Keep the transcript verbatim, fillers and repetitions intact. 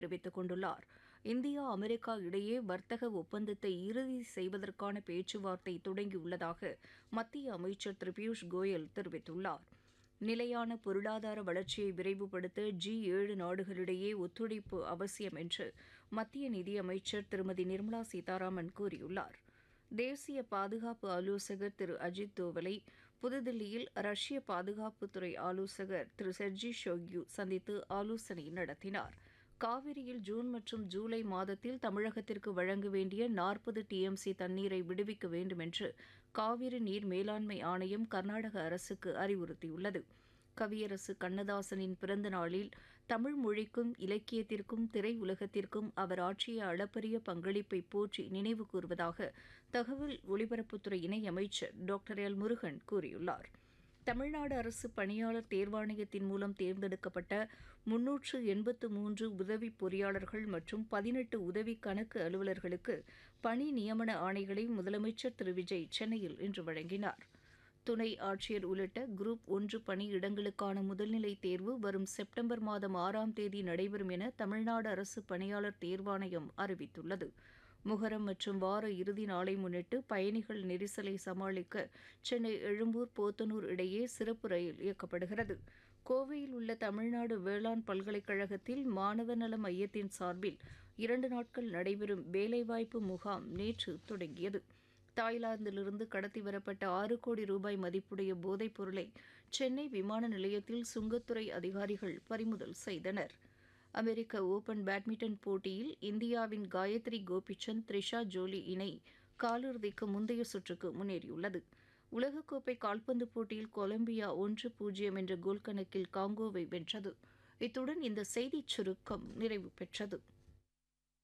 தெரிவித்துக் கொண்டுள்ளார். India America இடையே வர்த்தக ஒப்பந்தத்தை இறுதி செய்வதற்கான பேச்சுவார்த்தை தொடங்கியுள்ளதாக மத்திய அமைச்சர் திரு பியூஷ் கோயல் தெரிவித்துள்ளார். நிலையான பொருளாதார வளர்ச்சியை விரைவுபடுத்த ஜி ஏழு நாடுகளிடையே ஒத்துழைப்பு அவசியம் என்று மத்திய நிதியமைச்சர் திருமதி நிர்மலா சீதாராமன் கூறியுள்ளார். தேசிய பாதுகாப்பு ஆலோசகர் திரு அஜித் தோவலை புதுதில்லியில் ரஷ்ய பாதுகாப்புத்துறை ஆலோசகர் திரு செர்ஜி ஷோய்கு சந்தித்து ஆலோசனை நடத்தினார். காவிரியில் ஜூன் மற்றும் ஜூலை மாதத்தில் தமிழகத்திற்கு வழங்க வேண்டிய நாற்பது டிஎம்சி தண்ணீரை விடுவிக்க வேண்டும் என்று காவிரி நீர் மேலாண்மை ஆணையம் கர்நாடக அரசுக்கு அறிவுறுத்தியுள்ளது. கவியரசு கண்ணதாசனின் பிறந்த நாளில் தமிழ் மொழிக்கும் இலக்கியத்திற்கும் திரையுலகத்திற்கும் அவர் ஆற்றிய அளப்பரிய பங்களிப்பை போற்றி நினைவு கூர்வதாக தகவல் ஒலிபரப்புத்துறை இணையமைச்சர் டாக்டர் எல் முருகன் கூறியுள்ளார். தமிழ்நாடு அரசு பணியாளர் தேர்வாணையத்தின் மூலம் தேர்ந்தெடுக்கப்பட்ட முன்னூற்று எண்பத்து மூன்று உதவி பொறியாளர்கள் மற்றும் பதினெட்டு உதவி கணக்கு அலுவலர்களுக்கு பணி நியமன ஆணைகளை முதலமைச்சர் திரு விஜய் சென்னையில் இன்று வழங்கினார். துணை ஆட்சியர் உள்ளிட்ட குரூப் ஒன்று பணியிடங்களுக்கான முதல்நிலை தேர்வு வரும் செப்டம்பர் மாதம் ஆறாம் தேதி நடைபெறும் என தமிழ்நாடு அரசு பணியாளர் தேர்வாணையம் அறிவித்துள்ளது. முகரம் மற்றும் வார இறுதி நாளை முன்னிட்டு பயணிகள் நெரிசலை சமாளிக்க சென்னை எழும்பூர் போத்தனூர் இடையே சிறப்பு ரயில் இயக்கப்படுகிறது. கோவையில் உள்ள தமிழ்நாடு வேளாண் பல்கலைக்கழகத்தில் மாணவ நல மையத்தின் சார்பில் இரண்டு நாட்கள் நடைபெறும் வேலைவாய்ப்பு முகாம் நேற்று தொடங்கியது. தாய்லாந்திலிருந்து கடத்தி வரப்பட்ட ஆறு கோடி ரூபாய் மதிப்புடைய போதைப் பொருளை சென்னை விமான நிலையத்தில் சுங்கத்துறை அதிகாரிகள் பறிமுதல் செய்தனர். அமெரிக்க ஓபன் பேட்மிண்டன் போட்டியில் இந்தியாவின் காயத்ரி கோபிசந்த் த்ரிஷா ஜோலி இணை காலிறுதிக்கு முந்தைய சுற்றுக்கு முன்னேறியுள்ளது. உலகக்கோப்பை கால்பந்து போட்டியில் கொலம்பியா ஒன்று பூஜ்ஜியம் என்ற கோல் கணக்கில் காங்கோவை வென்றது. இத்துடன் இந்த செய்திச் சுருக்கம் நிறைவு பெற்றது.